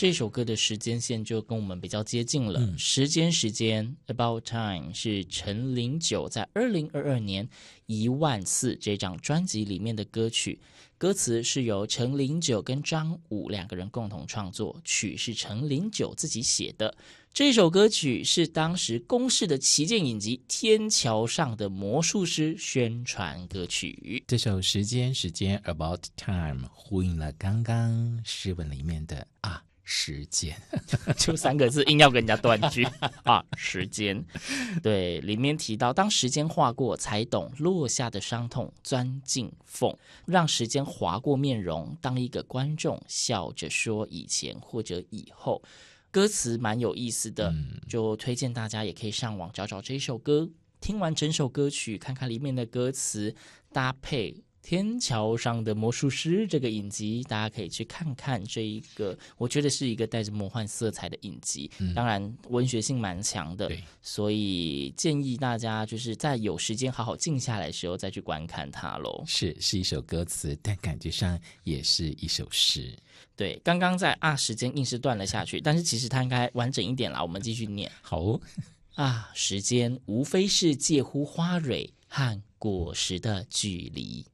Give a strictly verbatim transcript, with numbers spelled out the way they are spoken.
这首歌的时间线就跟我们比较接近了。嗯、时间时间 About Time 是陈零九在二零二二年一万次这张专辑里面的歌曲，歌词是由陈零九跟张武两个人共同创作，曲是陈零九自己写的。这首歌曲是当时公视的旗舰影集《天桥上的魔术师》宣传歌曲。 这首时间时间 About Time 呼应了刚刚诗文里面的啊时间， 就三个字硬要跟人家断句啊时间。对，里面提到当时间划过才懂落下的伤痛钻进缝，让时间划过面容，当一个观众笑着说以前或者以后。歌词蛮有意思的，就推荐大家也可以上网找找这首歌，听完整首歌曲看看里面的歌词，搭配天桥上的魔术师这个影集，大家可以去看看这一个我觉得是一个带着魔幻色彩的影集、嗯、当然文学性蛮强的，所以建议大家就是在有时间好好静下来的时候再去观看它咯。 是是一首歌词，但感觉上也是一首诗。 对，刚刚在啊时间硬是断了下去，但是其实它应该完整一点啦，我们继续念。 好、哦、 啊，时间无非是介乎花蕊和果实的距离。